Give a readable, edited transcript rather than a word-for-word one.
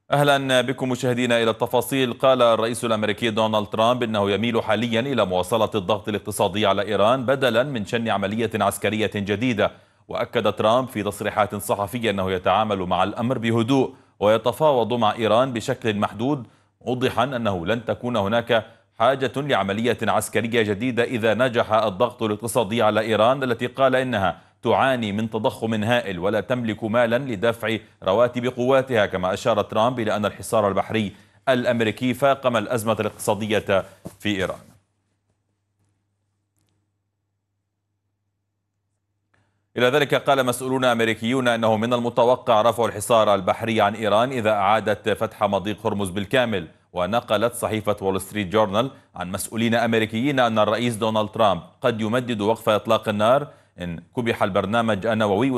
أهلا بكم مشاهدينا إلى التفاصيل. قال الرئيس الأمريكي دونالد ترامب إنه يميل حاليا إلى مواصلة الضغط الاقتصادي على إيران بدلا من شن عملية عسكرية جديدة. وأكد ترامب في تصريحات صحفية أنه يتعامل مع الأمر بهدوء ويتفاوض مع إيران بشكل محدود، موضحا أنه لن تكون هناك حاجة لعملية عسكرية جديدة إذا نجح الضغط الاقتصادي على إيران التي قال إنها تعاني من تضخم هائل ولا تملك مالا لدفع رواتب قواتها. كما أشار ترامب إلى أن الحصار البحري الأمريكي فاقم الأزمة الاقتصادية في إيران. إلى ذلك قال مسؤولون أمريكيون أنه من المتوقع رفع الحصار البحري عن إيران إذا أعادت فتح مضيق هرمز بالكامل. ونقلت صحيفة وول ستريت جورنال عن مسؤولين أمريكيين أن الرئيس دونالد ترامب قد يمدد وقف إطلاق النار إن كبح البرنامج النووي